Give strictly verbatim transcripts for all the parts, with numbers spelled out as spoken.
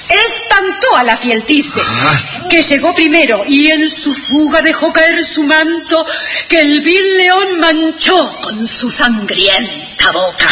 espantó a la fiel Tisbe, ah. que llegó primero y en su fuga dejó caer su manto que el vil león manchó con su sangrienta boca.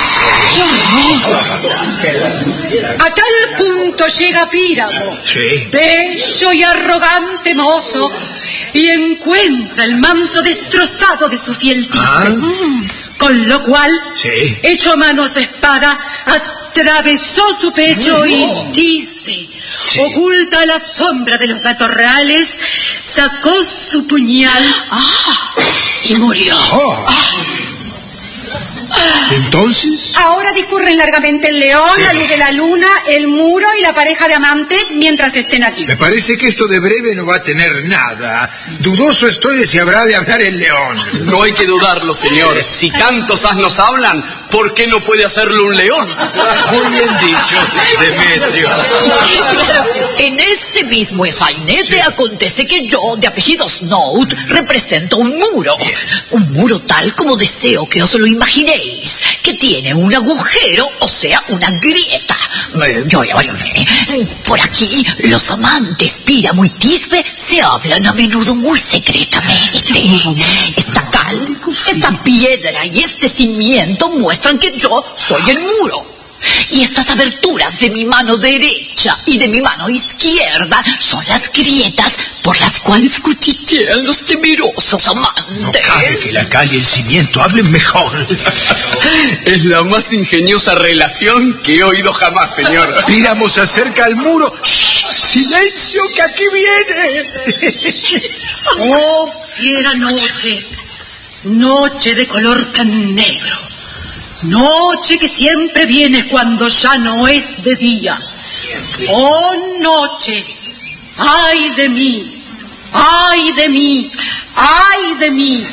A tal punto llega Píramo, sí. bello y arrogante mozo, y encuentra el manto destrozado de su fiel Tisbe. Ah. Con lo cual, sí. hecho a mano su espada, atravesó su pecho oh. y Tisbe, sí. oculta a la sombra de los matorrales, sacó su puñal ah. y murió. Oh. Ah. ¿Entonces? Ahora discurren largamente el león, sí. la luz de la luna, el muro y la pareja de amantes mientras estén aquí. Me parece que esto de breve no va a tener nada. Dudoso estoy de si habrá de hablar el león. No hay que dudarlo, señor. Si tantos asnos hablan, ¿por qué no puede hacerlo un león? Muy bien dicho, Demetrio. En este mismo sainete sí. acontece que yo, de apellido Snout, represento un muro. Bien. Un muro tal como deseo que os lo imaginéis. Que tiene un agujero, o sea, una grieta. Yo ya varios. Por aquí, los amantes Píramo y Tisbe se hablan a menudo muy secretamente. Esta cal, esta piedra y este cimiento muestran que yo soy el muro. Y estas aberturas de mi mano derecha y de mi mano izquierda son las grietas por las cuales cuchichean los temerosos amantes. No cabe que la cal y el cimiento hablen mejor. Es la más ingeniosa relación que he oído jamás, señor. Píramo se acerca al muro. ¡Silencio, que aquí viene! ¡Oh, fiera noche! Noche de color tan negro. Noche que siempre viene cuando ya no es de día. Oh, noche, ay de mí, ay de mí, ay de mí.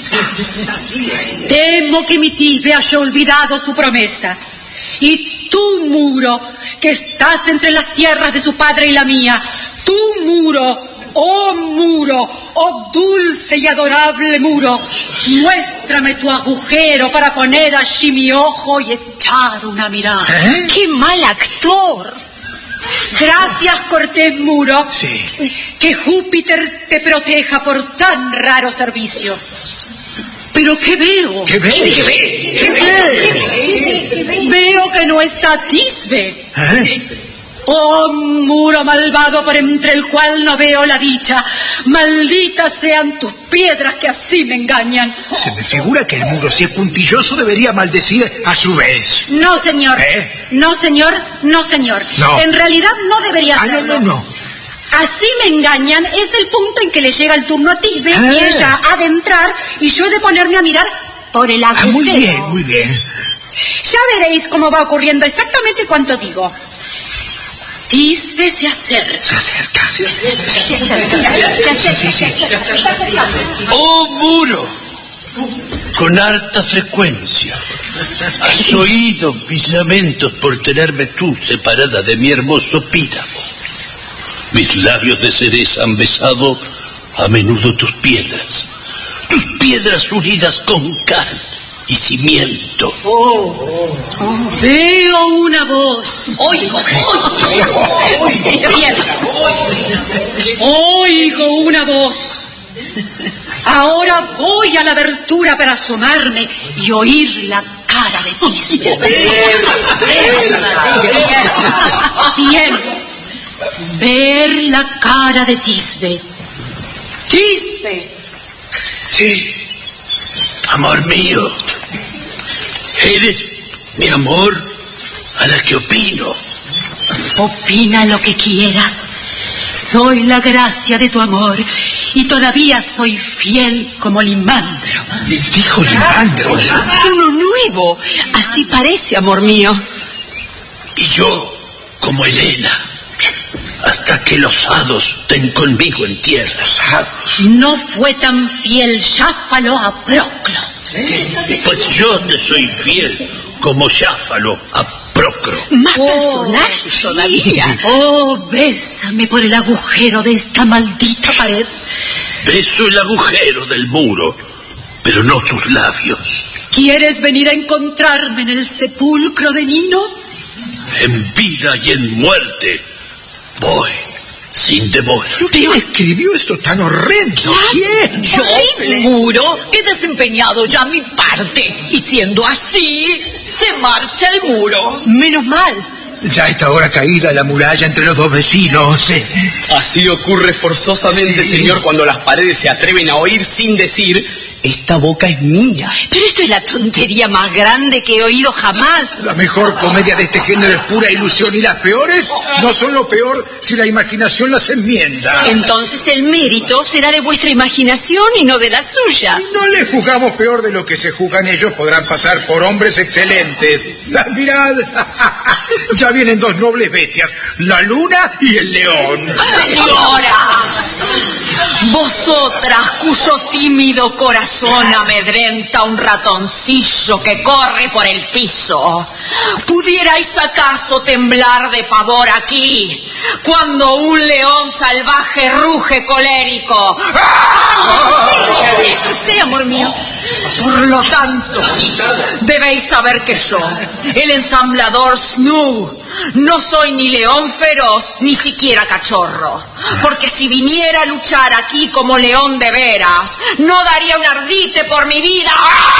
Temo que mi Tisbe haya olvidado su promesa. Y tú, muro, que estás entre las tierras de su padre y la mía, tú, muro, oh muro, oh dulce y adorable muro, muéstrame tu agujero para poner allí mi ojo y echar una mirada. ¿Eh? ¡Qué mal actor! Gracias, cortés muro. Sí. Que Júpiter te proteja por tan raro servicio. ¿Pero qué veo? ¿Qué ve? ¿Qué ve? ¿Qué ve? ¿Qué ve? Veo que no está Tisbe. ¿Eh? Oh, muro malvado por entre el cual no veo la dicha. Malditas sean tus piedras que así me engañan. Se me figura que el muro, si es puntilloso, debería maldecir a su vez. No, señor. ¿Eh? No, señor. No, señor. No. En realidad no debería ah, hacerlo. no, no, no. Así me engañan es el punto en que le llega el turno a Tisbe ah. y ella ha de entrar y yo he de ponerme a mirar por el agujero. Ah, muy bien, muy bien. Ya veréis cómo va ocurriendo exactamente cuanto digo. Tisbe se acerca. Se acerca. Se acerca. Se acerca. Se acerca. ¡Oh, muro! Con harta frecuencia has oído mis lamentos por tenerme tú separada de mi hermoso Píramo. Mis labios de cereza han besado a menudo tus piedras, tus piedras unidas con cal y cimiento. Oh, oh, oh. Veo una voz. Oigo, oigo una voz. Ahora voy a la abertura para asomarme y oír la cara de Tisbe. Bien. Ver la cara de Tisbe. Tisbe. Sí, amor mío. Eres mi amor a la que opino. Opina lo que quieras. Soy la gracia de tu amor y todavía soy fiel como Limandro. Dijo Limandro. Uno nuevo. Así parece, amor mío. Y yo como Helena. Hasta que los hados den conmigo en tierra. No fue tan fiel Jáfalo a Proclo. Pues yo te soy fiel como Jáfalo a Proclo. Más oh, personajes todavía. Oh, bésame por el agujero de esta maldita pared. Beso el agujero del muro, pero no tus labios. ¿Quieres venir a encontrarme en el sepulcro de Nino? En vida y en muerte Voy, sin demora. ¿Quién escribió esto tan horrendo? ¿Quién? Yo, Muro, he desempeñado ya mi parte. Y siendo así, se marcha el muro. Menos mal. Ya está ahora caída la muralla entre los dos vecinos. Eh. Así ocurre forzosamente, Sí. señor, cuando las paredes se atreven a oír sin decir: esta boca es mía. Pero esto es la tontería más grande que he oído jamás. La mejor comedia de este género es pura ilusión y las peores no son lo peor si la imaginación las enmienda. Entonces el mérito será de vuestra imaginación y no de la suya. No les juzgamos peor de lo que se juzgan ellos, podrán pasar por hombres excelentes. Ah, mirad, ya vienen dos nobles bestias, la luna y el león. Señoras, vosotras cuyo tímido corazón amedrenta un ratoncillo que corre por el piso, ¿pudierais acaso temblar de pavor aquí cuando un león salvaje ruge colérico? ¿Qué es usted, amor mío? Por lo tanto, debéis saber que yo, el ensamblador Snoo, no soy ni león feroz ni siquiera cachorro, porque si viniera a luchar aquí como león de veras, no daría un ardite por mi vida.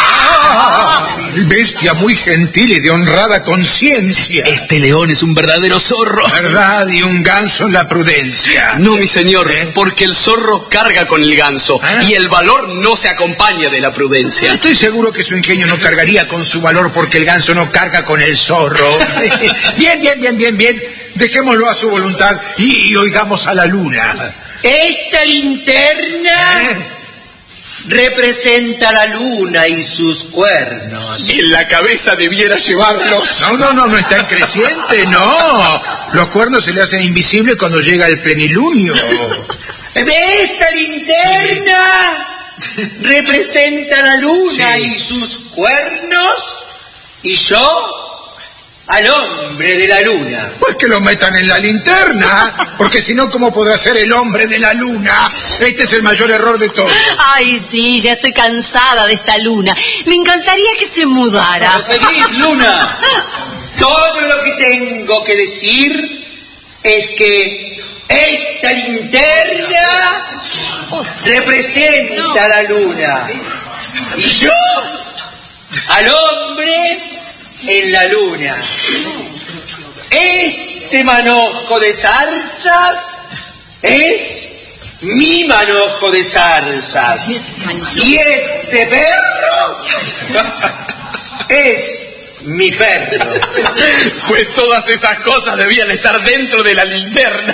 Bestia muy gentil y de honrada conciencia. Este león es un verdadero zorro. Verdad, y un ganso en la prudencia. No, mi señor, porque el zorro carga con el ganso ¿Ah? y el valor no se acompaña de la prudencia. Estoy seguro que su ingenio no cargaría con su valor porque el ganso no carga con el zorro. Bien, bien, bien, bien, bien. Dejémoslo a su voluntad y, y oigamos a la luna. Esta linterna ¿Eh? representa la luna y sus cuernos. En la cabeza debiera llevarlos. No, no, no, no está en creciente, no. Los cuernos se le hacen invisibles cuando llega el plenilunio. Esta linterna representa la luna Sí. y sus cuernos, y yo al hombre de la luna. Pues que lo metan en la linterna, porque si no, ¿cómo podrá ser el hombre de la luna? Este es el mayor error de todos. Ay, sí, ya estoy cansada de esta luna. Me encantaría que se mudara. Seguid, luna. Todo lo que tengo que decir es que esta linterna representa la luna y yo al hombre en la luna. Este manojo de zarzas es mi manojo de zarzas y este perro es mi perro. Pues todas esas cosas debían estar dentro de la linterna.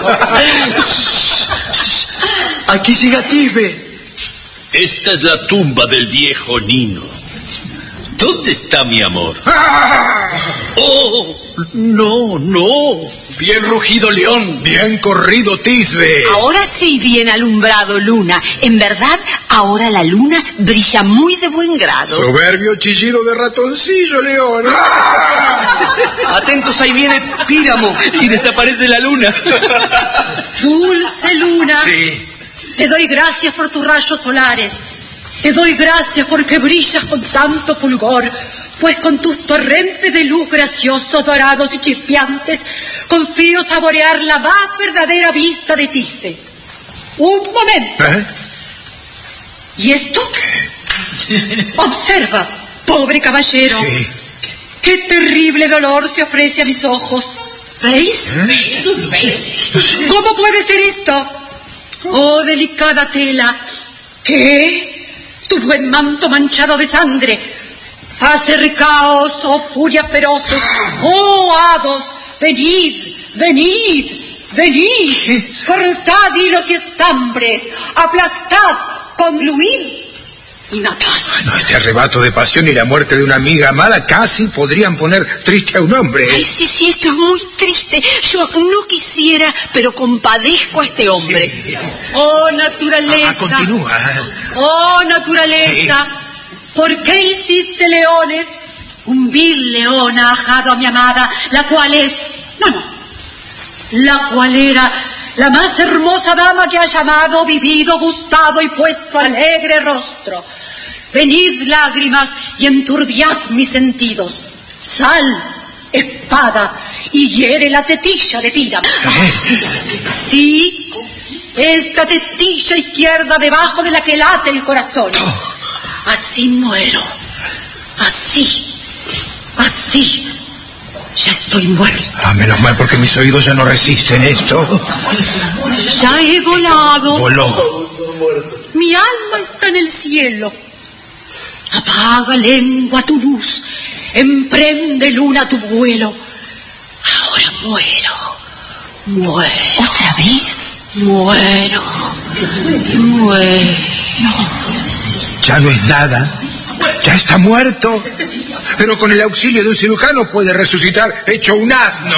Aquí llega Tisbe. Esta es la tumba del viejo Nino. ¿Dónde está mi amor? Oh, no, no. Bien rugido, león. Bien corrido, Tisbe. Ahora sí bien alumbrado, luna. En verdad, ahora la luna brilla muy de buen grado. Soberbio chillido de ratoncillo, león. Atentos, ahí viene Píramo y desaparece la luna. Dulce luna, Sí. te doy gracias por tus rayos solares. Te doy gracias porque brillas con tanto fulgor, pues con tus torrentes de luz graciosos, dorados y chispeantes, confío saborear la más verdadera vista de Tisbe. Un momento. ¿Eh? ¿Y esto? Observa, pobre caballero. Sí. Qué terrible dolor se ofrece a mis ojos. ¿Veis? ¿Eh? ¿Cómo puede ser esto? Oh, delicada tela. ¿Qué? Tu buen manto manchado de sangre. Acercaos, oh furia feroces. Oh, hados, venid, venid, venid. Cortad hilos y estambres. Aplastad, concluid y matad. No, este arrebato de pasión y la muerte de una amiga amada casi podrían poner triste a un hombre. Ay, sí, sí, esto es muy triste. Yo no quisiera, pero compadezco a este hombre. Sí. Oh, naturaleza. Ah, continúa. Oh, naturaleza. ¿Por qué hiciste leones? Un vil león ha ajado a mi amada, la cual es... No, no. La cual era la más hermosa dama que ha llamado, vivido, gustado y puesto alegre rostro. Venid, lágrimas, y enturbiad mis sentidos. Sal, espada, y hiere la tetilla de Píramo. Sí, esta tetilla izquierda debajo de la que late el corazón. Así muero. Así. Así. Ya estoy muerto. Ah, menos mal, porque mis oídos ya no resisten esto. Ya he volado. Voló. Mi alma está en el cielo. Apaga, lengua, tu luz. Emprende, luna, tu vuelo. Ahora muero. Muero. ¿Otra vez? Muero. Muero. Ya no es nada. Ya está muerto. Pero con el auxilio de un cirujano puede resucitar hecho un asno.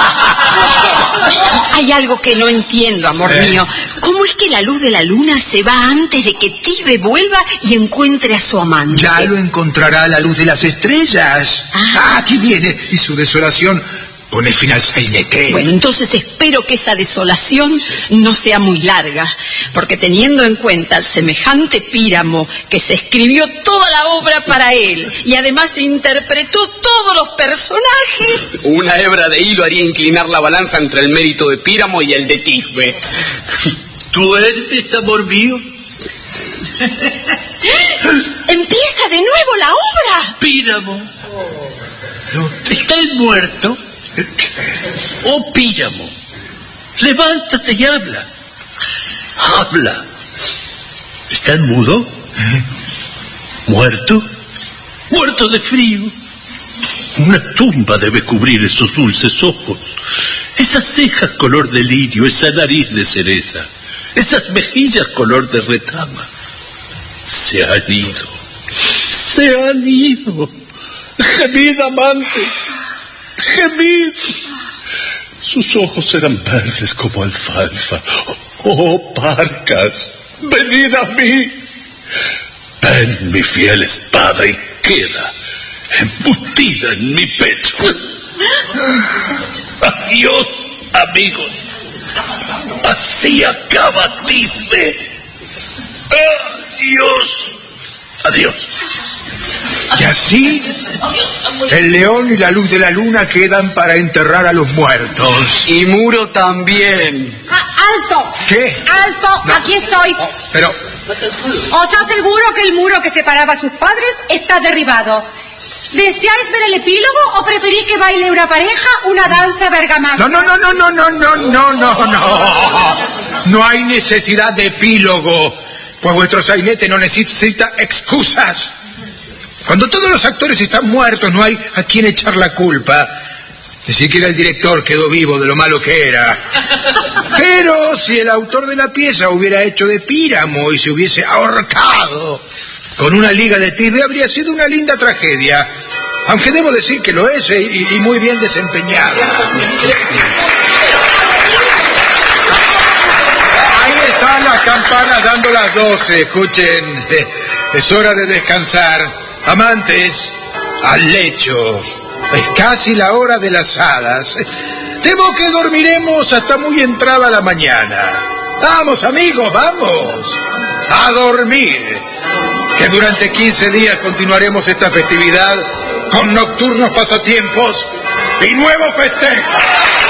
Hay algo que no entiendo, amor ¿Eh? mío. ¿Cómo es que la luz de la luna se va antes de que Tisbe vuelva y encuentre a su amante? Ya lo encontrará a la luz de las estrellas. Ah. Ah, aquí viene. Y su desolación pone fin al sainete. Bueno, entonces espero que esa desolación no sea muy larga, porque teniendo en cuenta el semejante Píramo que se escribió toda la obra para él y además interpretó todos los personajes. Una hebra de hilo haría inclinar la balanza entre el mérito de Píramo y el de Tisbe. ¿Duermes, amor mío? Empieza de nuevo la obra. Píramo. ¿Está él muerto? Oh, Píramo, levántate y habla. Habla. ¿Está mudo? ¿Eh? ¿Muerto? Muerto de frío. Una tumba debe cubrir esos dulces ojos, esas cejas color de lirio, esa nariz de cereza, esas mejillas color de retama. Se han ido. Se han ido. Gemid, amantes. Gemid. Sus ojos eran verdes como alfalfa. Oh, parcas, venid a mí. Ven, mi fiel espada, y queda embutida en mi pecho. Adiós, amigos. Así acaba Tisbe. Adiós. Adiós. Y así, el león y la luz de la luna quedan para enterrar a los muertos. Y Muro también. Ah, ¡alto! ¿Qué? ¡Alto! No. Aquí estoy. Pero, Os aseguro que el muro que separaba a sus padres está derribado. ¿Deseáis ver el epílogo o preferís que baile una pareja una danza bergamasca? no, no, no, no, no, no, no, no, no. No hay necesidad de epílogo, pues vuestro sainete no necesita excusas. Cuando todos los actores están muertos, no hay a quien echar la culpa. Ni siquiera el director quedó vivo de lo malo que era. Pero si el autor de la pieza hubiera hecho de Píramo y se hubiese ahorcado con una liga de Tisbe, habría sido una linda tragedia. Aunque debo decir que lo es, y, y muy bien desempeñada. Ahí están las campanas dando las doce. Escuchen, es hora de descansar. Amantes, al lecho. Es casi la hora de las hadas. Temo que dormiremos hasta muy entrada la mañana. Vamos, amigos, vamos. A dormir. Que durante quince días continuaremos esta festividad con nocturnos pasatiempos y nuevos festejos.